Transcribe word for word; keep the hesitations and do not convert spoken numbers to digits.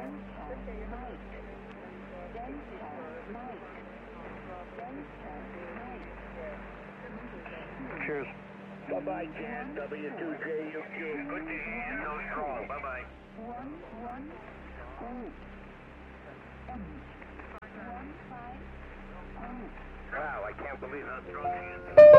Cheers. Bye-bye, Jan. W two J U Q. Good to hear you so strong. Bye-bye. Wow, I can't believe how strong she is.